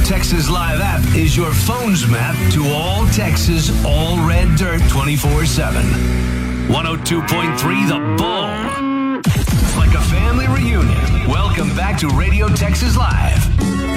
Texas Live app is your phone's map to all Texas, all red dirt 24/7. 102.3 The Bull. Like a family reunion. Welcome back to Radio Texas Live.